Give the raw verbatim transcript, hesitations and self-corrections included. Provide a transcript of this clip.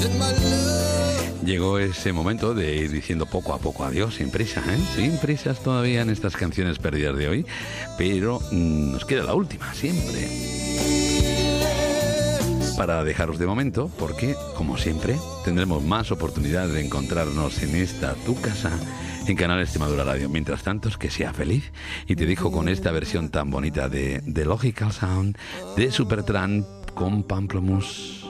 Llegó ese momento de ir diciendo poco a poco adiós, sin prisa, ¿eh? Sin prisas todavía en estas canciones perdidas de hoy, pero mmm, nos queda la última, siempre. Para dejaros de momento, porque, como siempre, tendremos más oportunidad de encontrarnos en esta tu casa, en Canal Extremadura Radio. Mientras tanto, es que sea feliz. Y te dejo con esta versión tan bonita de The Logical Sound de Supertramp con Pamplemousse.